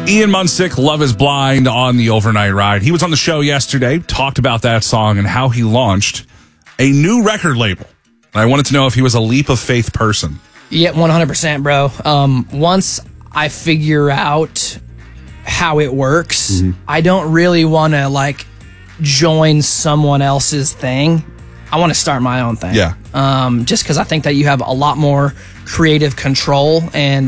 Ian Munsick, Love is Blind on the Overnight Ride. He was on the show yesterday, talked about that song and how he launched a new record label. And I wanted to know if he was a leap of faith person. Yeah, 100%, bro. Once I figure out how it works, I don't really want to join someone else's thing. I want to start my own thing. Yeah. Just because I think that you have a lot more creative control, and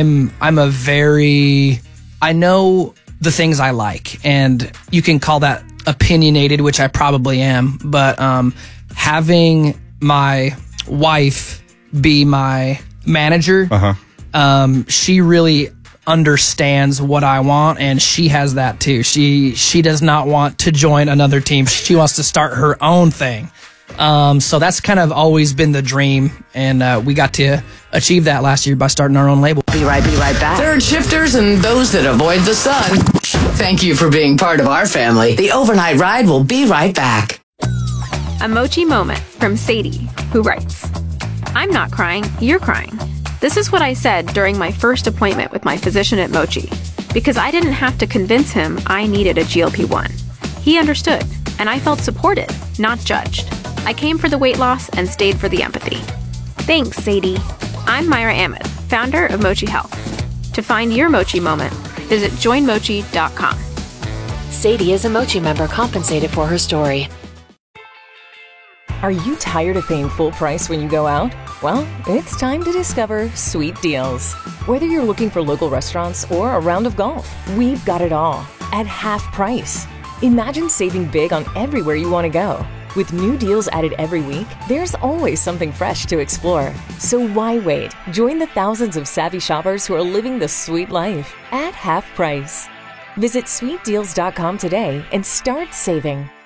I know the things I like, and you can call that opinionated, which I probably am, but having my wife be my manager, she really understands what I want, and she has that too. She does not want to join another team. She wants to start her own thing. So that's kind of always been the dream, and we got to achieve that last year by starting our own label. Be right back. Third shifters and those that avoid the sun. Thank you for being part of our family. The Overnight Ride will be right back. A Mochi moment from Sadie, who writes, I'm not crying, you're crying. This is what I said during my first appointment with my physician at Mochi, because I didn't have to convince him I needed a GLP-1. He understood, and I felt supported, not judged. I came for the weight loss and stayed for the empathy. Thanks, Sadie. I'm Myra Ahmed, founder of Mochi Health. To find your Mochi moment, visit joinmochi.com. Sadie is a Mochi member compensated for her story. Are you tired of paying full price when you go out? Well, it's time to discover Sweet Deals. Whether you're looking for local restaurants or a round of golf, we've got it all at half price. Imagine saving big on everywhere you want to go. With new deals added every week, there's always something fresh to explore. So why wait? Join the thousands of savvy shoppers who are living the sweet life at half price. Visit sweetdeals.com today and start saving.